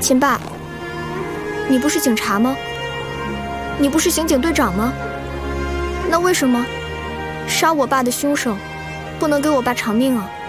秦爸，你不是警察吗？你不是刑警队长吗？那为什么杀我爸的凶手不能给我爸偿命啊？